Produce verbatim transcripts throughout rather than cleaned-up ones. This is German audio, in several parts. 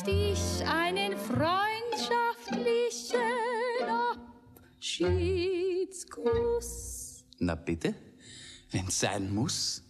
ich einen freundschaftlichen Abschiedskuss. Na bitte, wenn's sein muss.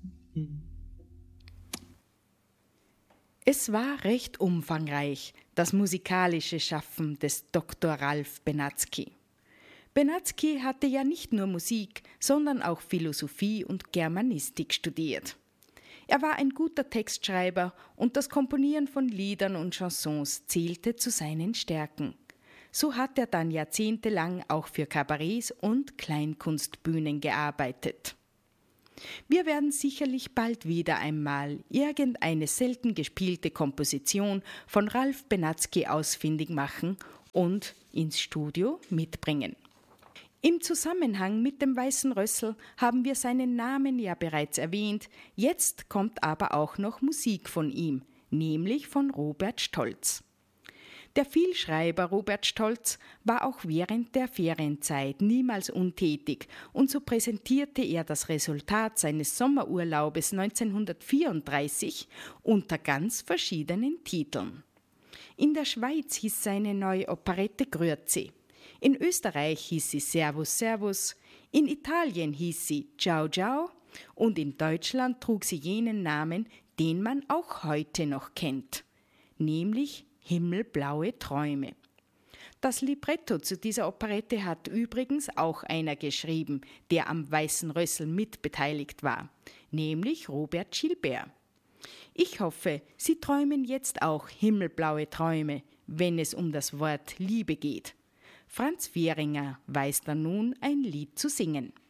Es war recht umfangreich, das musikalische Schaffen des Doktor Ralph Benatzky. Benatzky hatte ja nicht nur Musik, sondern auch Philosophie und Germanistik studiert. Er war ein guter Textschreiber und das Komponieren von Liedern und Chansons zählte zu seinen Stärken. So hat er dann jahrzehntelang auch für Kabarets und Kleinkunstbühnen gearbeitet. Wir werden sicherlich bald wieder einmal irgendeine selten gespielte Komposition von Ralph Benatzky ausfindig machen und ins Studio mitbringen. Im Zusammenhang mit dem Weißen Rössl haben wir seinen Namen ja bereits erwähnt, jetzt kommt aber auch noch Musik von ihm, nämlich von Robert Stolz. Der Vielschreiber Robert Stolz war auch während der Ferienzeit niemals untätig und so präsentierte er das Resultat seines Sommerurlaubes neunzehnhundertvierunddreißig unter ganz verschiedenen Titeln. In der Schweiz hieß seine neue Operette Grüezi. In Österreich hieß sie Servus, Servus, in Italien hieß sie Ciao, Ciao und in Deutschland trug sie jenen Namen, den man auch heute noch kennt, nämlich Himmelblaue Träume. Das Libretto zu dieser Operette hat übrigens auch einer geschrieben, der am Weißen Rössl mitbeteiligt war, nämlich Robert Gilbert. Ich hoffe, Sie träumen jetzt auch himmelblaue Träume, wenn es um das Wort Liebe geht. Franz Währinger weiß dann nun ein Lied zu singen.